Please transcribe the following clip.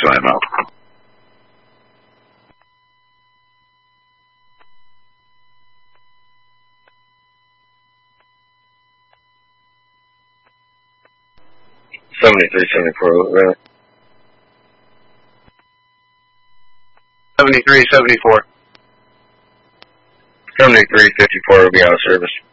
drive out. '73, '74, really? 73, 74. 73, 54 will be out of service.